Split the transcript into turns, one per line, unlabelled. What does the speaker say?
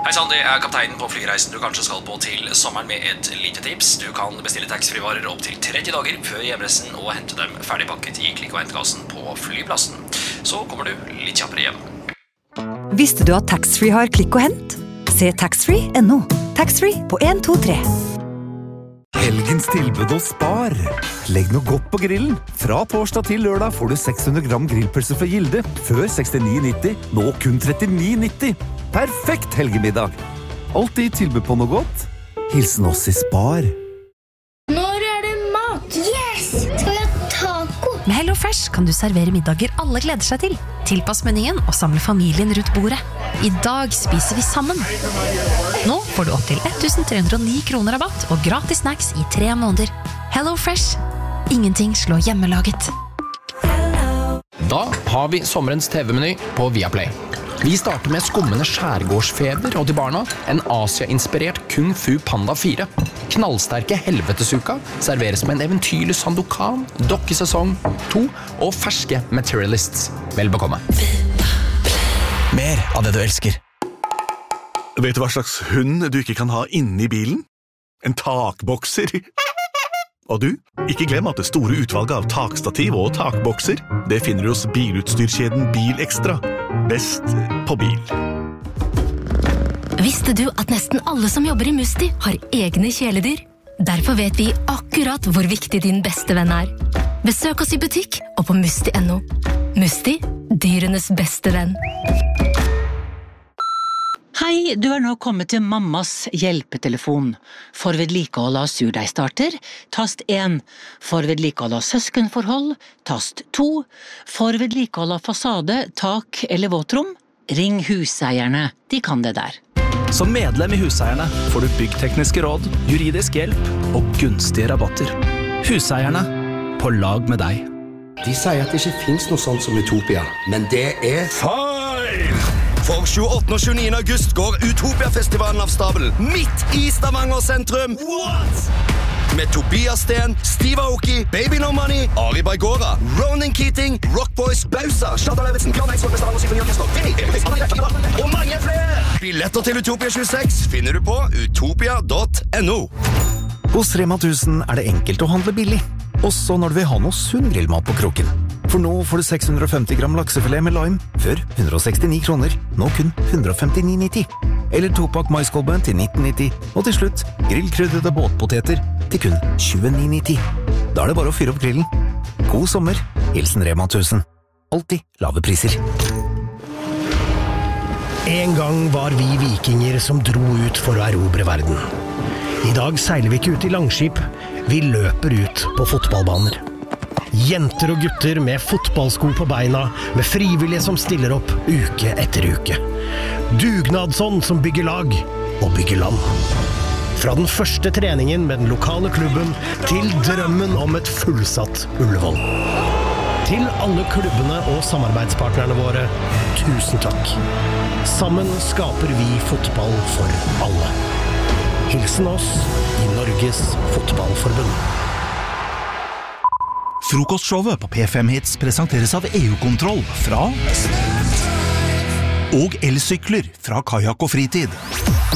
Hei Sandy, jeg kapteinen på flyreisen du kanskje skal på til sommeren med et lite tips. Du kan bestille taxfree-varer opp til 30 dager før hjemreisen og hente dem ferdigpakket i klikk- og hentkassen på flyplassen. Så kommer du litt kjappere hjem.
Visste du at taxfree har klikk og hent? Se taxfree.no. Taxfree på 1, 2, 3.
Helgens tilbud hos Spar. Legg noe godt på grillen. Fra torsdag til lørdag får du 600 gram grillpølse fra Gilde. Før 69,90, nå kun 39,90. Perfekt helgemiddag. Alltid tilbud på noe godt. Hilsen oss i Spar.
Når det mat? Yes! Skal vi ha taco?
Med Hello Fresh kan du servere middager alle gleder seg til. Tilpass menyen og samle familien rundt bordet. I dag spiser vi sammen. Nå får du opp til 1309 kroner rabatt og gratis snacks i 3 måneder. Hello Fresh. Ingenting slår hjemmelaget.
Da har vi sommerens TV-meny på Viaplay. Vi starter med skummende skjærgårdsfeber og til barna en Asia-inspirert Kung Fu Panda 4. Knallsterke helvetesuka serveres med en eventyrlig Sandokan, dokkesesong 2 og ferske Materialists. Vel bekomme.
Mer av det du elsker.
Vet du hva slags hund du ikke kan ha inne i bilen? En takbokser. Og du, ikke glem at det store utvalget av takstativ og takbokser, det finner du hos bilutstyrkjeden Bilekstra. Best på bil.
Visste du at nesten alle som jobber i Musti har egne kjæledyr? Derfor vet vi akkurat hvor viktig din beste venn er. Besøk oss i butikk og på musti.no. Musti, dyrenes beste venn.
Hei, du nå kommet til mammas hjelpetelefon. For vedlikehold av surdeigstarter, tast 1. For vedlikehold av søskenforhold, tast 2. For vedlikehold av fasade, tak eller våtrom, ring huseierne. De kan det der.
Som medlem i Huseierne får du byggtekniske råd, juridisk hjelp og gunstige rabatter. Huseierne, på lag med deg.
De sier at det ikke finnes noe sånt som Utopia, men det feil! For 28. og 29. august går Utopia-festivalen av stabelen midt i Stavanger sentrum. What? Med Tobias Sten, Steve Aoki, Baby No Money, Ari Baigora, Ronan Keating, Rock Boys, Bausa, Kjartan Levetsen, Jan Eidsvåg, Stavanger Symfoniorkester, og mange flere! Billetter til Utopia 26 finner du på utopia.no.
Hos Rema 1000 det enkelt å handle billig. Også når du vil ha noe sunn grillmat på kroken. For nå får du 650 gram laksefilet med lime, før 169 kroner, nå kun 159,90. Eller 2-pakk maiskolbe til 19,90. Og til slutt, grillkrydrede båtpoteter til kun 29,90. Da det bare å fyre opp grillen. God sommer, hilsen Rema 1000. Alltid lave priser.
En gang var vi vikinger som dro ut for å erobre verden. I dag seiler vi ikke ut i langskip, vi løper ut på fotballbaner. Jenter og gutter med fotballsko på beina, med frivillige som stiller opp uke etter uke. Dugnadsånd som bygger lag og bygger land. Fra den første treningen med den lokale klubben til drømmen om et fullsatt Ullevål. Til alle klubbene og samarbeidspartnerne våre, tusen takk. Sammen skaper vi fotball for alle. Hilsen oss i Norges Fotballforbund.
Frokostshowet på P5 Hits presenteres av EU-kontroll fra og elsykler fra Kajak og Fritid.